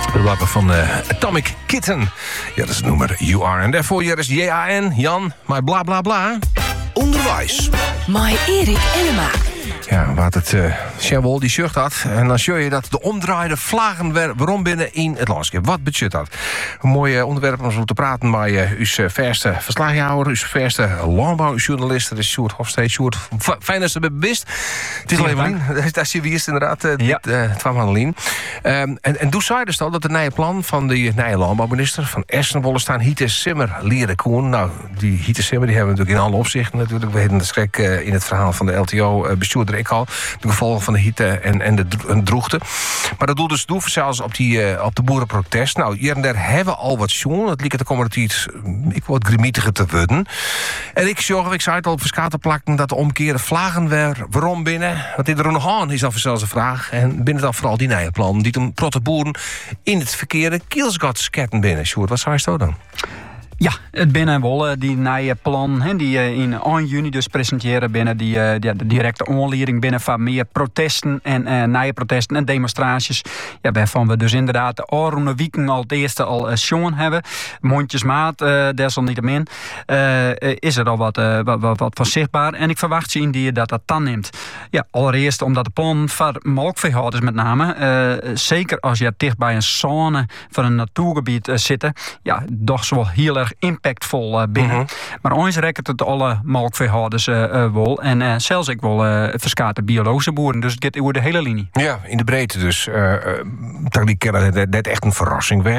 Speelbaar van Atomic Kitten. Ja, dat is het nummer You Are. En daarvoor hier is J-A-N, Jan, maar bla bla bla. Onderwijs. My Erik Enema. Ja, wat het Sherwol die zucht had. En dan zie je dat de omdraaide vlagen waarom binnen in het landschap. Wat betekent dat? Een mooi onderwerp om zo te praten met uw verste verslaghouder, uw verste landbouwjournalist. Dat is Sjoerd Hofstede. Sjoerd, fijn dat je het bewust. Het is alleen Lien. Dat is je wie is inderdaad. Het kwam aan Lien. En toen zei dus al dat het nieuwe plan van de nieuwe landbouwminister van Essenwolle staan. Hiete Simmer, Liere Koen. Nou, die Hiete Simmer die hebben we natuurlijk in alle opzichten natuurlijk. We hebben het schrik in het verhaal van de LTO bestuurder ik al. De gevolgen van de hitte en de droogte. Maar dat doet dus zelfs op de boerenprotest. Nou, hier en daar hebben we al wat jongen. Het lijkt de komende tijd ik word grimietiger te worden. En ik zei het al op verskaten plakken dat de omkeren vlagen waarom binnen. Wat dit er nog aan is dan vanzelfs een vraag. En binnen dan vooral die nieuwe plan. Die toen protte boeren in het verkeerde kielsgat sketten binnen. Sjoerd, wat zou je dan? Ja, het binnen wel die nieuwe plan die in 1 juni dus presenteren binnen de directe aanleiding binnen van meer protesten en nieuwe protesten en demonstraties. Ja, waarvan we dus inderdaad de Oranje Wieken al het eerste al jongen hebben. Mondjesmaat, desalniettemin is er al wat van zichtbaar. En ik verwacht zien die dat dan neemt. Ja, allereerst omdat de plan van melkveehouders met name, zeker als je dicht bij een zone van een natuurgebied zitten, ja, toch zo wel heel erg impactvol binnen. Mm-hmm. Maar ons rekt het alle melkveehouders wel. En zelfs ik wel verskate biologische boeren. Dus het gaat over de hele linie. Ja, in de breedte dus. Dat die kennen net echt een verrassing.